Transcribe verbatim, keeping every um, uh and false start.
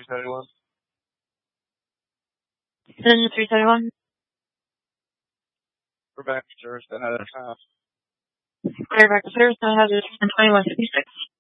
seventy-one. Engine three seventy-one. We're back to service. That had a time. Clear back to service. Now has it twenty-one fifty-six.